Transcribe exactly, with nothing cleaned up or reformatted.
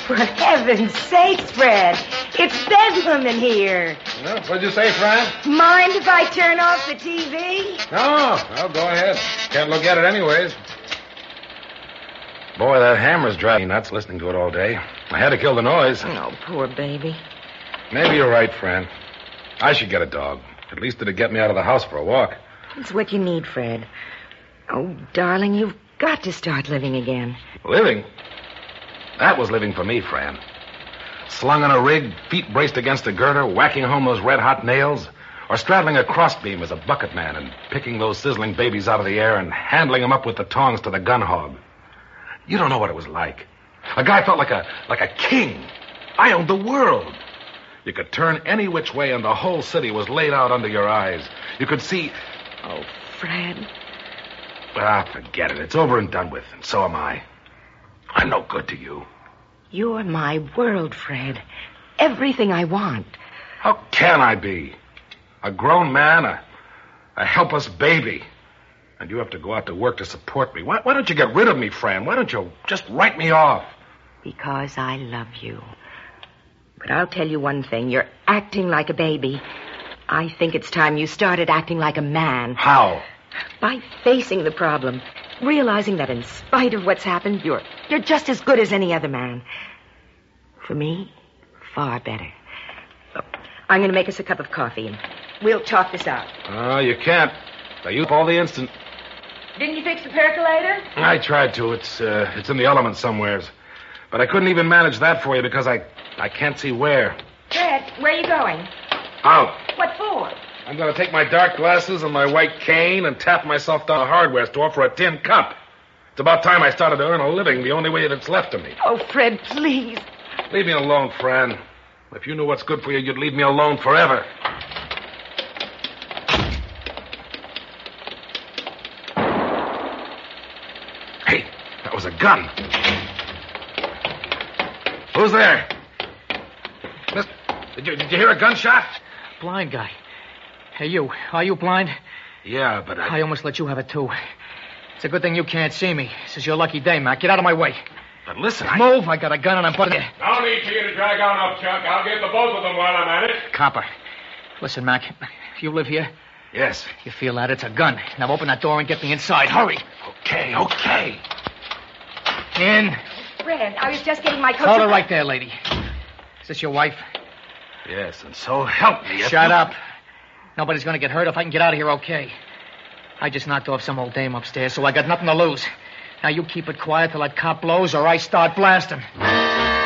For heaven's sakes, Fred. It's Bedlam in here. Well, what'd you say, Fran? Mind if I turn off the T V? No, well, go ahead. Can't look at it anyways. Boy, that hammer's driving me nuts listening to it all day. I had to kill the noise. Oh, poor baby. Maybe you're right, Fran. I should get a dog. At least it'd get me out of the house for a walk. It's what you need, Fred. Oh, darling, you've got to start living again. Living? That was living for me, Fran. Slung on a rig, feet braced against a girder, whacking home those red-hot nails, or straddling a crossbeam as a bucket man and picking those sizzling babies out of the air and handling them up with the tongs to the gun hog. You don't know what it was like. A guy felt like a like a king. I owned the world. You could turn any which way and the whole city was laid out under your eyes. You could see... Oh, Fred. Ah, forget it. It's over and done with, and so am I. I'm no good to you. You're my world, Fred. Everything I want. How can I be? A grown man, a, a helpless baby. And you have to go out to work to support me. Why, why don't you get rid of me, Fran? Why don't you just write me off? Because I love you. But I'll tell you one thing. You're acting like a baby. I think it's time you started acting like a man. How? By facing the problem. Realizing that in spite of what's happened, you're you're just as good as any other man. For me, far better. Look, I'm going to make us a cup of coffee, and we'll talk this out. Oh, you can't. I used up all the instant. Didn't you fix the percolator? I tried to. It's uh, it's in the elements somewheres. But I couldn't even manage that for you because I, I can't see where. Fred, where are you going? Out. What for? I'm going to take my dark glasses and my white cane and tap myself down the hardware store for a tin cup. It's about time I started to earn a living the only way that's left of me. Oh, Fred, please. Leave me alone, Fran. If you knew what's good for you, you'd leave me alone forever. Hey, that was a gun. Who's there? Miss, did you, did you hear a gunshot? Blind guy. Hey, you. Are you blind? Yeah, but I... I almost let you have it, too. It's a good thing you can't see me. This is your lucky day, Mac. Get out of my way. But listen, I... Move. I got a gun and I'm putting it... No need for you to drag on up, Chuck. I'll get the both of them while I'm at it. Copper. Listen, Mac. You live here? Yes. You feel that? It's a gun. Now open that door and get me inside. Hurry. Okay, okay. In. Fred, I was just getting my coat. Hold her right there, lady. Is this your wife? Yes, and so help me. Shut you... up. Nobody's going to get hurt if I can get out of here okay. I just knocked off some old dame upstairs, so I got nothing to lose. Now you keep it quiet till that cop blows or I start blasting.